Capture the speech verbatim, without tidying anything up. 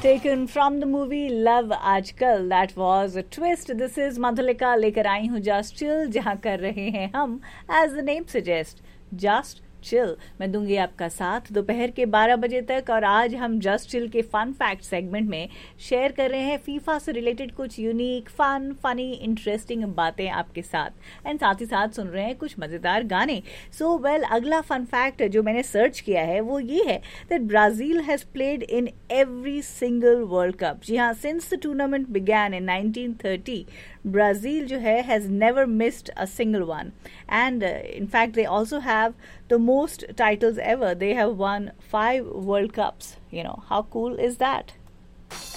Taken from the movie Love Aajkal. That was a twist. This is Madhulika लेकर आई हूँ Just Chill, जहाँ कर रहे हैं हम as the name suggests, Just chill. मैं दूंगी आपका साथ दोपहर के बारह बजे तक और आज हम जस्ट चिल के फन फैक्ट सेगमेंट में शेयर कर रहे हैं फीफा से रिलेटेड कुछ यूनिक फन फनी इंटरेस्टिंग बातें आपके साथ एंड साथ ही साथ सुन रहे हैं कुछ मजेदार गाने। सो वेल अगला फन फैक्ट जो मैंने सर्च किया है वो ये है that Brazil has played in every single world cup. जी हाँ, since the tournament began in nineteen thirty Brazil जो है has never missed a single one and in fact they also have the most titles ever. They have won five World Cups. You know, how cool is that?